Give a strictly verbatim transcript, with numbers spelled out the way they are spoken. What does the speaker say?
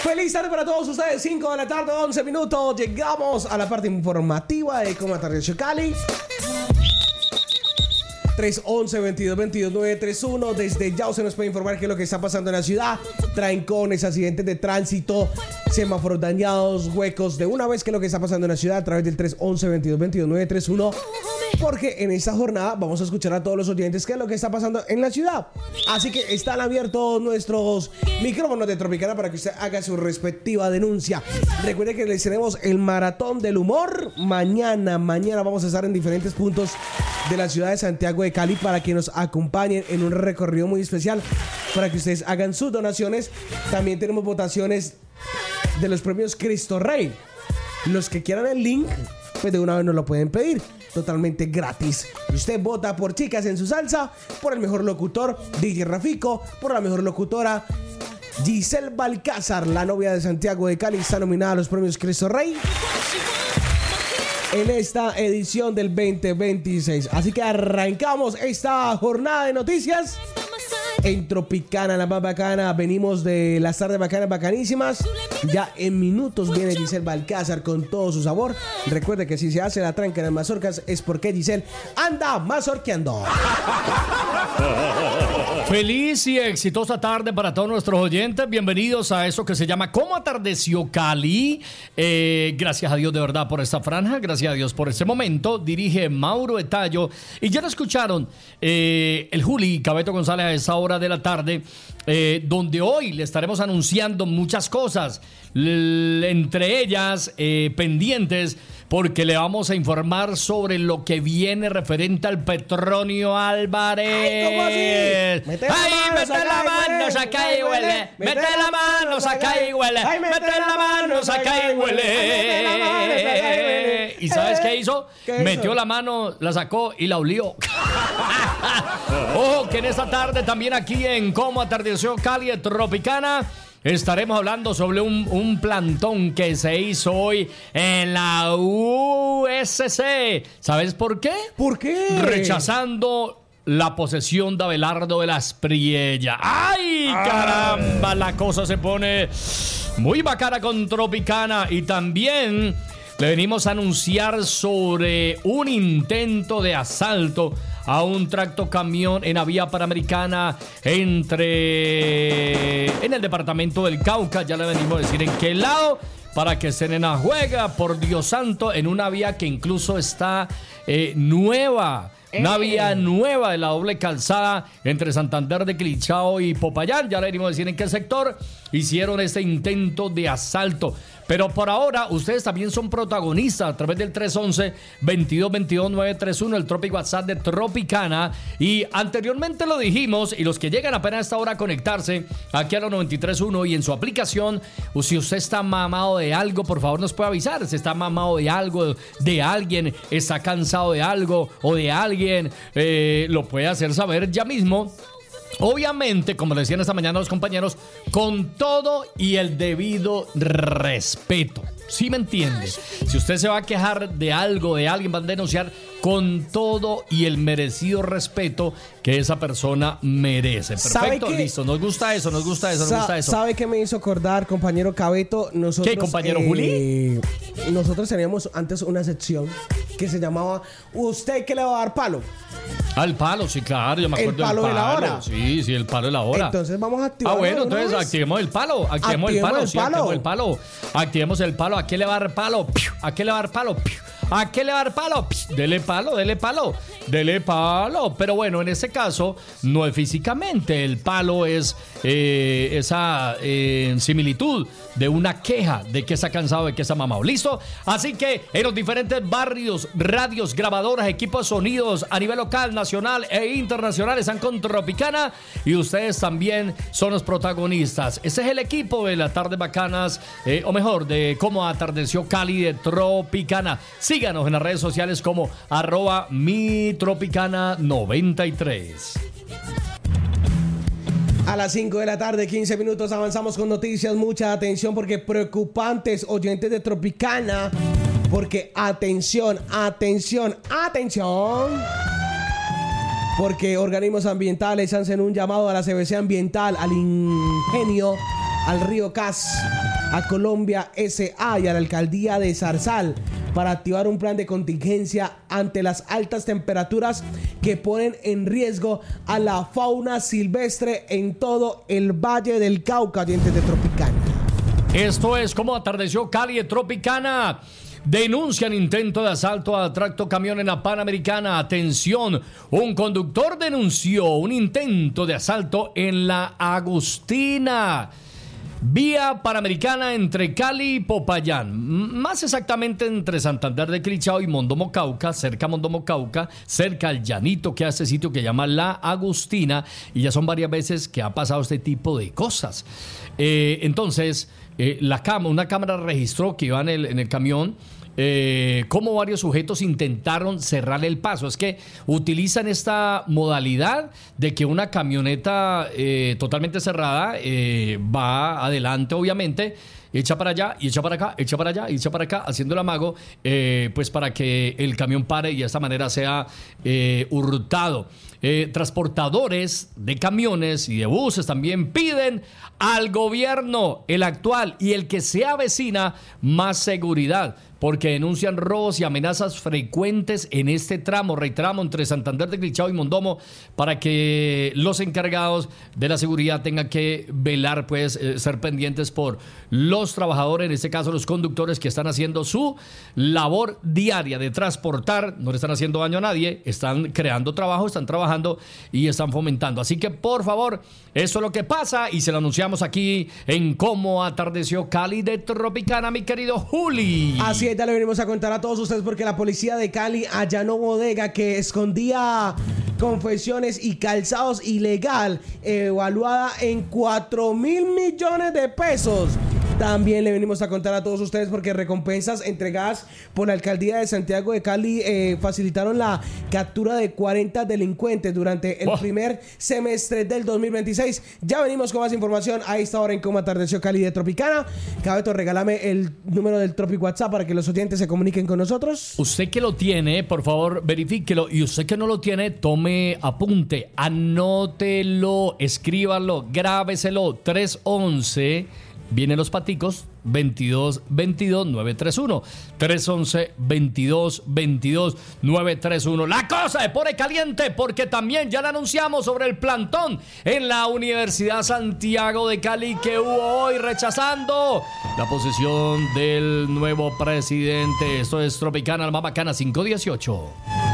Feliz tarde para todos ustedes, cinco de la tarde, once minutos. Llegamos a la parte informativa de cómo atardeció Cali. tres once, veintidós veintidós, nueve tres uno. Desde ya se nos puede informar qué es lo que está pasando en la ciudad. Trancones, accidentes de tránsito, semáforos dañados, huecos. De una vez qué es lo que está pasando en la ciudad a través del tres once, veintidós veintidós, nueve tres uno. Porque en esta jornada vamos a escuchar a todos los oyentes qué es lo que está pasando en la ciudad. Así que están abiertos nuestros micrófonos de Tropicana para que usted haga su respectiva denuncia. Recuerde que les tenemos el maratón del humor. Mañana, mañana vamos a estar en diferentes puntos de la ciudad de Santiago de Cali para que nos acompañen en un recorrido muy especial para que ustedes hagan sus donaciones. También tenemos votaciones de los premios Cristo Rey. Los que quieran el link, pues de una vez nos lo pueden pedir. Totalmente gratis. Y usted vota por Chicas en su Salsa, por el mejor locutor D J Rafico, por la mejor locutora Giselle Balcázar, la novia de Santiago de Cali, está nominada a los premios Cristo Rey en esta edición del veinte veintiséis. Así que arrancamos esta jornada de noticias en Tropicana, la más bacana. Venimos de las tardes bacanas, bacanísimas. Ya en minutos viene Giselle Balcázar con todo su sabor. Recuerde que si se hace la tranca en las mazorcas es porque Giselle anda mazorqueando. Feliz y exitosa tarde para todos nuestros oyentes. Bienvenidos a eso que se llama ¿Cómo atardeció Cali? Eh, gracias a Dios de verdad por esta franja. Gracias a Dios por este momento. Dirige Mauro Etayo. Y ya lo escucharon eh, el Juli Cabeto González a esa hora de la tarde, eh, donde hoy le estaremos anunciando muchas cosas, L- entre ellas eh, pendientes, porque le vamos a informar sobre lo que viene referente al Petronio Álvarez. Ay, ¿cómo así? Mete la Ay, mano, mete la mano, saca y huele. Mete la mano, saca y huele. Mete la mano, saca y huele. ¿Y sabes qué hizo? ¿Qué Metió hizo? la mano, la sacó y la olió. Ojo que en esta tarde también aquí en Cómo atardeció Cali de Tropicana estaremos hablando sobre un, un plantón que se hizo hoy en la U S C. ¿Sabes por qué? ¿Por qué? Rechazando la posesión de Abelardo de las Priella. ¡Ay, caramba! La cosa se pone muy bacana con Tropicana. Y también le venimos a anunciar sobre un intento de asalto a un tractocamión en la vía panamericana entre en el departamento del Cauca. Ya le venimos a decir en qué lado, para que estén en la juega, por Dios santo, en una vía que incluso está eh, nueva. Una vía nueva de la doble calzada entre Santander de Quilichao y Popayán. Ya le venimos a decir en qué sector hicieron este intento de asalto. Pero por ahora, ustedes también son protagonistas a través del tres once, veintidós veintidós, nueve tres uno, el Tropic WhatsApp de Tropicana. Y anteriormente lo dijimos, y los que llegan apenas a esta hora a conectarse aquí a los noventa y tres punto uno y en su aplicación, o si usted está mamado de algo, por favor nos puede avisar. Si está mamado de algo, de alguien, está cansado de algo o de alguien, eh, lo puede hacer saber ya mismo. Obviamente, como decían esta mañana los compañeros, con todo y el debido respeto. ¿Sí me entiende? Si usted se va a quejar de algo, de alguien, va a denunciar con todo y el merecido respeto que esa persona merece. Perfecto, listo. Nos gusta eso, nos gusta eso, nos Sa- gusta eso. ¿Sabe qué me hizo acordar, compañero Cabeto? Nosotros, ¿Qué, compañero eh, Juli? Nosotros teníamos antes una sección que se llamaba ¿Usted qué le va a dar palo? Al palo, sí, claro, yo me El acuerdo palo del de la hora. Sí, sí, el palo de la hora. Entonces vamos a activar. Ah, bueno, entonces activemos el palo, activemos el palo, el sí, palo. activemos el palo, activemos el palo. ¿A qué le va a dar palo? ¿A qué le va a dar palo? ¿A qué le va a dar palo? Dele palo, dele palo, dele palo. Pero bueno, en este caso no es físicamente, el palo es eh, esa eh, similitud de una queja de que está cansado, de que está mamado. ¿Listo? Así que en los diferentes barrios, radios, grabadoras, equipos de sonidos a nivel local, nacional e internacional están con Tropicana y ustedes también son los protagonistas. Ese es el equipo de las tardes bacanas, eh, o mejor, de Cómo atardeció Cali de Tropicana. Síganos en las redes sociales como arroba mi Tropicana noventa y tres. A las cinco de la tarde, quince minutos, avanzamos con noticias. Mucha atención porque preocupantes oyentes de Tropicana. Porque atención, atención, atención. Porque organismos ambientales hacen un llamado a la C B C ambiental, al ingenio al Río Cas, a Colombia S A y a la alcaldía de Zarzal para activar un plan de contingencia ante las altas temperaturas que ponen en riesgo a la fauna silvestre en todo el Valle del Cauca, oyentes de Tropicana. Esto es Como Atardeció Cali de Tropicana. Denuncian intento de asalto a tractocamión en la Panamericana. Atención, un conductor denunció un intento de asalto en la Agustina, vía Panamericana entre Cali y Popayán, más exactamente entre Santander de Quilichao y Mondomo Cauca, cerca a Mondomo Cauca, cerca al llanito que hace sitio que llama La Agustina, y ya son varias veces que ha pasado este tipo de cosas. Eh, entonces, eh, la cama, una cámara registró que iba en el, en el camión. Eh, cómo varios sujetos intentaron cerrarle el paso. Es que utilizan esta modalidad de que una camioneta eh, totalmente cerrada eh, va adelante, obviamente, echa para allá y echa para acá, echa para allá y echa para acá, haciendo el amago, eh, pues para que el camión pare y de esta manera sea eh, hurtado. Eh, transportadores de camiones y de buses también piden al gobierno, el actual y el que se avecina, más seguridad, porque denuncian robos y amenazas frecuentes en este tramo, reiteramos, entre Santander de Quilichao y Mondomo, para que los encargados de la seguridad tengan que velar, pues, eh, ser pendientes por los trabajadores, en este caso los conductores que están haciendo su labor diaria de transportar, no le están haciendo daño a nadie, están creando trabajo, están trabajando y están fomentando. Así que, por favor, eso es lo que pasa y se lo anunciamos aquí en Cómo Atardeció Cali de Tropicana, mi querido Juli. Así es, ya le venimos a contar a todos ustedes porque la policía de Cali allanó bodega que escondía confesiones y calzados ilegal, evaluada en cuatro mil millones de pesos. También le venimos a contar a todos ustedes porque recompensas entregadas por la alcaldía de Santiago de Cali eh, facilitaron la captura de cuarenta delincuentes durante el oh. primer semestre del dos mil veintiséis. Ya venimos con más información a esta hora en Cómo Atardeció Cali de Tropicana. Cabeto, regálame el número del Tropic WhatsApp para que los oyentes se comuniquen con nosotros. Usted que lo tiene, por favor, verifíquelo. Y usted que no lo tiene, tome apunte, anótelo, escríbalo, grábeselo. tres once Vienen los paticos, veintidós veintidós nueve tres uno. tres once veintidós veintidós nueve tres uno. La cosa se pone caliente porque también ya le anunciamos sobre el plantón en la Universidad Santiago de Cali que hubo hoy, rechazando la posesión del nuevo presidente. Esto es Tropicana, Alma Bacana cinco dieciocho.